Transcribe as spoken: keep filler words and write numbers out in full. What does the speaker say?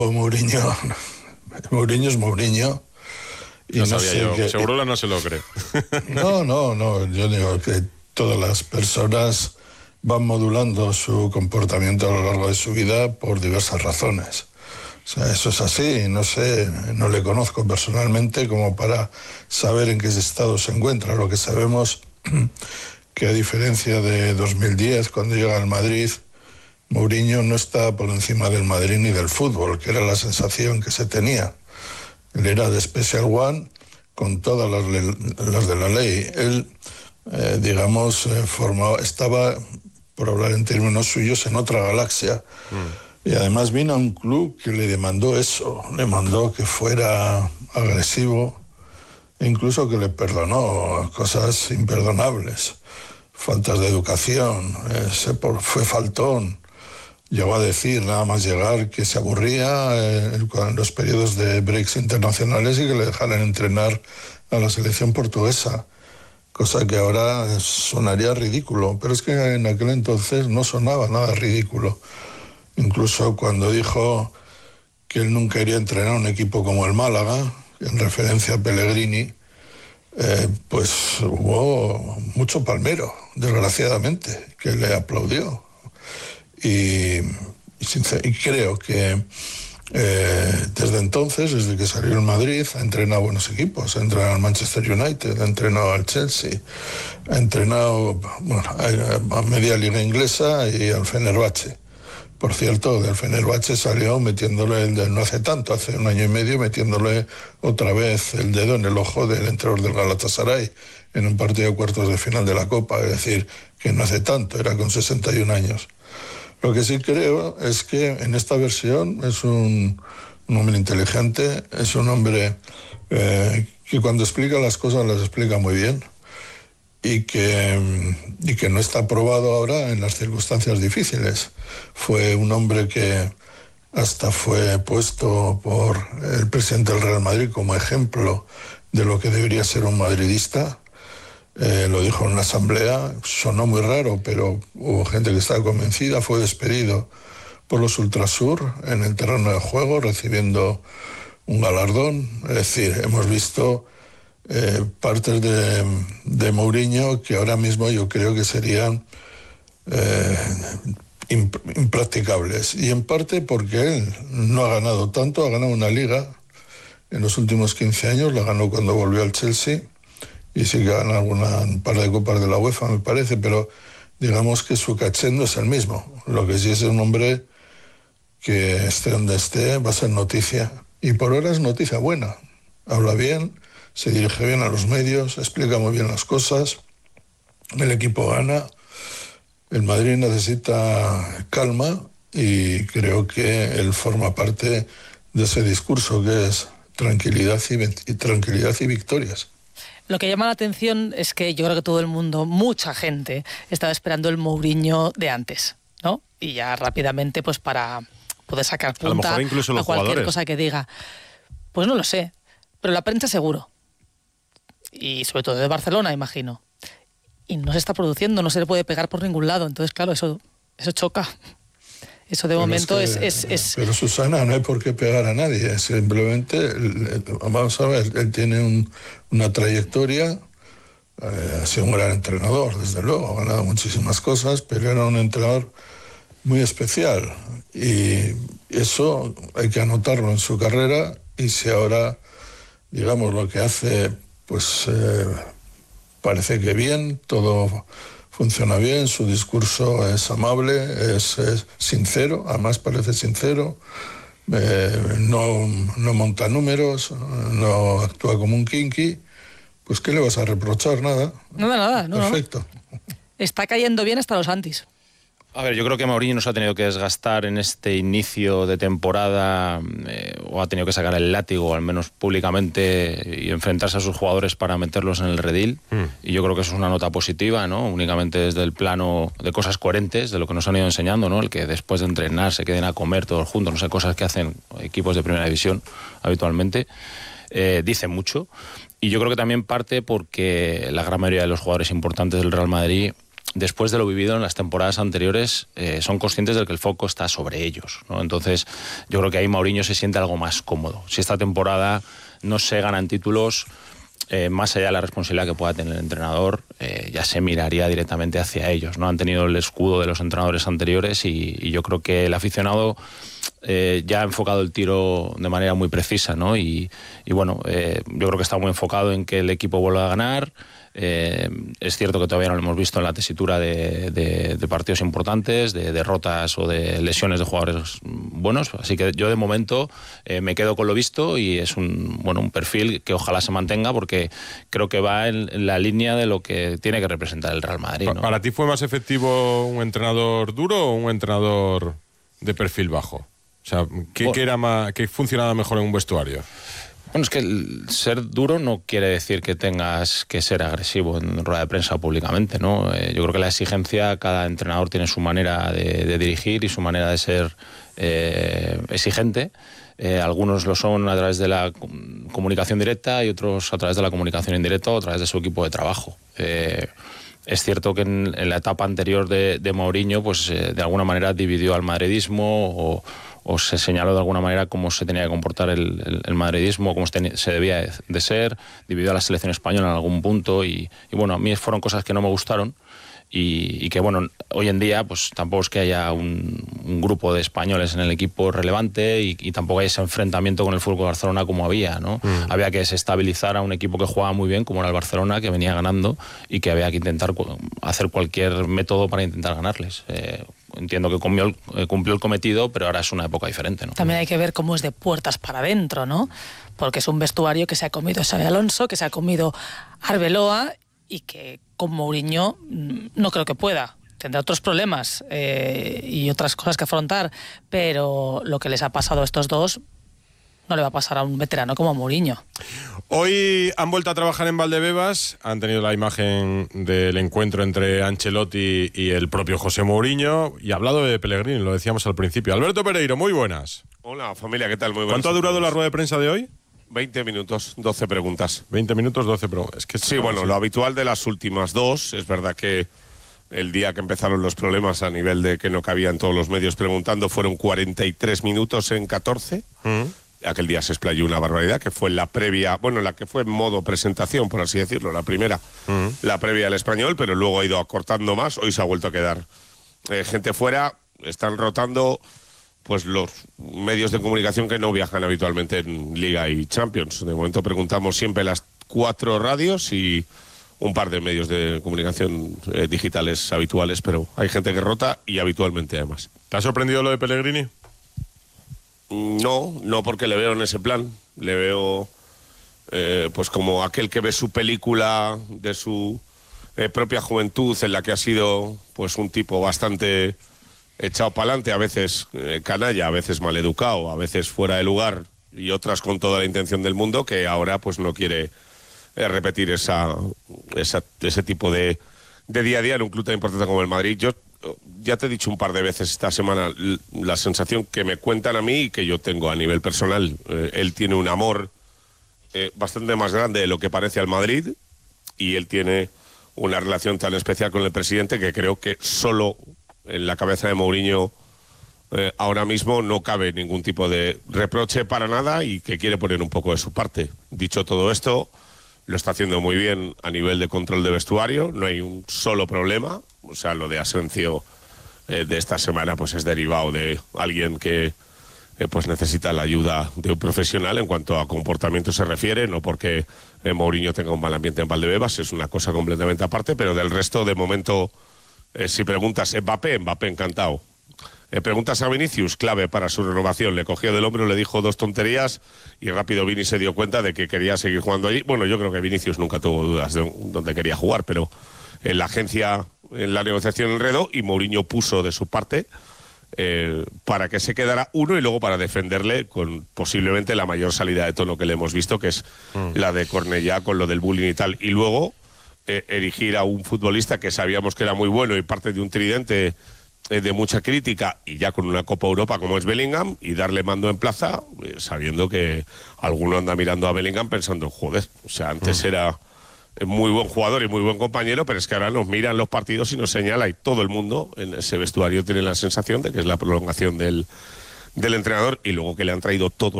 Mourinho, Mourinho es Mourinho. Y no, no sabía sé yo, que, Segurola no se lo cree. No, no, no, yo digo que todas las personas van modulando su comportamiento a lo largo de su vida por diversas razones. O sea, eso es así, no sé, no le conozco personalmente como para saber en qué estado se encuentra. Lo que sabemos que a diferencia de dos mil diez, cuando llega al Madrid, Mourinho no está por encima del Madrid ni del fútbol, que era la sensación que se tenía. Él era de Special One con todas las, las de la ley. Él, eh, digamos, eh, formaba, estaba, por hablar en términos suyos, en otra galaxia. Mm. Y además vino a un club que le demandó eso, le mandó que fuera agresivo, e incluso que le perdonó cosas imperdonables, faltas de educación, eh, se por, fue faltón. Llegó a decir, nada más llegar, que se aburría eh, en los periodos de breaks internacionales y que le dejaran entrenar a la selección portuguesa, cosa que ahora sonaría ridículo, pero es que en aquel entonces no sonaba nada ridículo. Incluso cuando dijo que él nunca iría a entrenar un equipo como el Málaga, en referencia a Pellegrini, eh, pues hubo mucho palmero, desgraciadamente, que le aplaudió. Y, y, sincer- y creo que eh, desde entonces, desde que salió en Madrid, ha entrenado buenos equipos. Ha entrenado al Manchester United, ha entrenado al Chelsea, ha entrenado bueno, a, a media liga inglesa y al Fenerbahce. Por cierto, del Fenerbahce salió metiéndole el dedo, no hace tanto, hace un año y medio, metiéndole otra vez el dedo en el ojo del entrenador del Galatasaray en un partido de cuartos de final de la Copa. Es decir, que no hace tanto, era con sesenta y un años. Lo que sí creo es que en esta versión es un, un hombre inteligente, es un hombre eh, que cuando explica las cosas las explica muy bien y que, y que no está probado ahora en las circunstancias difíciles. Fue un hombre que hasta fue puesto por el presidente del Real Madrid como ejemplo de lo que debería ser un madridista. Eh, lo dijo en una asamblea, sonó muy raro, pero hubo gente que estaba convencida. Fue despedido por los Ultrasur en el terreno de juego, recibiendo un galardón. Es decir, hemos visto eh, partes de, de Mourinho que ahora mismo yo creo que serían eh, imp- impracticables. Y en parte porque él no ha ganado tanto, ha ganado una liga en los últimos quince años, la ganó cuando volvió al Chelsea, y sí que gana alguna, un par de copas de la UEFA, me parece, pero digamos que su caché no es el mismo. Lo que sí es un hombre que esté donde esté va a ser noticia. Y por ahora es noticia buena. Habla bien, se dirige bien a los medios, explica muy bien las cosas, el equipo gana, el Madrid necesita calma y creo que él forma parte de ese discurso que es tranquilidad y, y tranquilidad y victorias. Lo que llama la atención es que yo creo que todo el mundo, mucha gente, estaba esperando el Mourinho de antes, ¿no? Y ya rápidamente, pues para poder sacar punta a, lo mejor incluso los a cualquier jugadores. Cosa que diga. Pues no lo sé, pero la prensa seguro. Y sobre todo de Barcelona, imagino. Y no se está produciendo, no se le puede pegar por ningún lado. Entonces, claro, eso, eso choca. Eso de pero momento es, que, es, es, es... Pero Susana, no hay por qué pegar a nadie. Simplemente, vamos a ver, él tiene un, una trayectoria, eh, ha sido un gran entrenador, desde luego, ha ganado muchísimas cosas, pero era un entrenador muy especial. Y eso hay que anotarlo en su carrera, y si ahora, digamos, lo que hace, pues eh, parece que bien, todo funciona bien, su discurso es amable, es, es sincero, además parece sincero, eh, no, no monta números, no actúa como un kinky, pues ¿qué le vas a reprochar? Nada. Nada, nada. No, perfecto. No. Está cayendo bien hasta los antis. A ver, yo creo que Mourinho nos ha tenido que desgastar en este inicio de temporada, eh, o ha tenido que sacar el látigo, al menos públicamente, y enfrentarse a sus jugadores para meterlos en el redil. Mm. Y yo creo que eso es una nota positiva, ¿no? Únicamente desde el plano de cosas coherentes, de lo que nos han ido enseñando, ¿no? El que después de entrenar se queden a comer todos juntos, no sé, cosas que hacen equipos de primera división habitualmente, eh, dice mucho. Y yo creo que también parte porque la gran mayoría de los jugadores importantes del Real Madrid después de lo vivido en las temporadas anteriores, eh, son conscientes de que el foco está sobre ellos, ¿no? Entonces, yo creo que ahí Mourinho se siente algo más cómodo. Si esta temporada no se ganan títulos, eh, más allá de la responsabilidad que pueda tener el entrenador, eh, ya se miraría directamente hacia ellos, ¿no? Han tenido el escudo de los entrenadores anteriores y, y yo creo que el aficionado eh, ya ha enfocado el tiro de manera muy precisa, ¿no? Y, y bueno, eh, yo creo que está muy enfocado en que el equipo vuelva a ganar. Eh, es cierto que todavía no lo hemos visto en la tesitura de, de, de partidos importantes, de derrotas o de lesiones de jugadores buenos, así que yo de momento eh, me quedo con lo visto y es un, bueno, un perfil que ojalá se mantenga porque creo que va en, en la línea de lo que tiene que representar el Real Madrid, ¿no? ¿Para ti fue más efectivo un entrenador duro o un entrenador de perfil bajo? O sea, ¿qué, bueno, ¿qué, era más, qué funcionaba mejor en un vestuario? Bueno, es que el ser duro no quiere decir que tengas que ser agresivo en rueda de prensa o públicamente, ¿no? Eh, yo creo que la exigencia, cada entrenador tiene su manera de, de dirigir y su manera de ser eh, exigente. Eh, algunos lo son a través de la comunicación directa y otros a través de la comunicación indirecta o a través de su equipo de trabajo. Eh, es cierto que en, en la etapa anterior de, de Mourinho, pues eh, de alguna manera dividió al madridismo o o se señaló de alguna manera cómo se tenía que comportar el, el, el madridismo, cómo se, se debía de ser, dividió a la selección española en algún punto y, y bueno, a mí fueron cosas que no me gustaron y, y que bueno, hoy en día pues tampoco es que haya un, un grupo de españoles en el equipo relevante y, y tampoco hay ese enfrentamiento con el Fútbol Club Barcelona como había, ¿no? Mm. Había que desestabilizar a un equipo que jugaba muy bien como era el Barcelona, que venía ganando y que había que intentar hacer cualquier método para intentar ganarles. Eh, Entiendo que cumplió el, cumplió el cometido, pero ahora es una época diferente, ¿no? También hay que ver cómo es de puertas para adentro, ¿no? Porque es un vestuario que se ha comido Xabi Alonso, que se ha comido Arbeloa y que con Mourinho no creo que pueda. Tendrá otros problemas eh, y otras cosas que afrontar, pero lo que les ha pasado a estos dos no le va a pasar a un veterano como Mourinho. Hoy han vuelto a trabajar en Valdebebas, han tenido la imagen del encuentro entre Ancelotti y el propio José Mourinho y ha hablado de Pellegrini, lo decíamos al principio. Alberto Pereiro, muy buenas. Hola familia, ¿qué tal? Muy buenas. ¿Cuánto ha durado la rueda de prensa de hoy? veinte minutos, doce preguntas. veinte minutos, doce preguntas. Es que sí, bueno, lo habitual de las últimas dos, es verdad que el día que empezaron los problemas a nivel de que no cabían todos los medios preguntando fueron cuarenta y tres minutos en catorce. Mm. Aquel día se explayó una barbaridad, que fue la previa, bueno, la que fue en modo presentación, por así decirlo, la primera, uh-huh. la previa al Español, pero luego ha ido acortando más, hoy se ha vuelto a quedar eh, gente fuera, están rotando pues los medios de comunicación que no viajan habitualmente en Liga y Champions. De momento preguntamos siempre las cuatro radios y un par de medios de comunicación eh, digitales habituales, pero hay gente que rota y habitualmente además. ¿Te ha sorprendido lo de Pellegrini? No, no porque le veo en ese plan, le veo eh, pues como aquel que ve su película de su eh, propia juventud en la que ha sido pues un tipo bastante echado para adelante, a veces eh, canalla, a veces maleducado, a veces fuera de lugar y otras con toda la intención del mundo, que ahora pues no quiere eh, repetir esa, esa, ese tipo de, de día a día en un club tan importante como el Madrid. Yo ya te he dicho un par de veces esta semana la sensación que me cuentan a mí y que yo tengo a nivel personal. Eh, él tiene un amor eh, bastante más grande de lo que parece al Madrid y él tiene una relación tan especial con el presidente que creo que solo en la cabeza de Mourinho eh, ahora mismo no cabe ningún tipo de reproche para nada y que quiere poner un poco de su parte. Dicho todo esto, lo está haciendo muy bien a nivel de control de vestuario, no hay un solo problema. O sea, lo de Asensio eh, de esta semana pues es derivado de alguien que eh, pues necesita la ayuda de un profesional en cuanto a comportamiento se refiere, no porque eh, Mourinho tenga un mal ambiente en Valdebebas, es una cosa completamente aparte, pero del resto, de momento, eh, si preguntas Mbappé, Mbappé encantado. Eh, preguntas a Vinicius, clave para su renovación, le cogió del hombro, le dijo dos tonterías y rápido Vini se dio cuenta de que quería seguir jugando allí. Bueno, yo creo que Vinicius nunca tuvo dudas de dónde quería jugar, pero en la agencia, en la negociación enredó y Mourinho puso de su parte eh, para que se quedara uno y luego para defenderle con posiblemente la mayor salida de tono que le hemos visto, que es mm. la de Cornellá con lo del bullying y tal. Y luego eh, erigir a un futbolista que sabíamos que era muy bueno y parte de un tridente eh, de mucha crítica y ya con una Copa Europa como es Bellingham y darle mando en plaza eh, sabiendo que alguno anda mirando a Bellingham pensando, joder, o sea, antes mm. era muy buen jugador y muy buen compañero, pero es que ahora nos miran los partidos y nos señala, y todo el mundo en ese vestuario tiene la sensación de que es la prolongación del, del entrenador, y luego que le han traído todos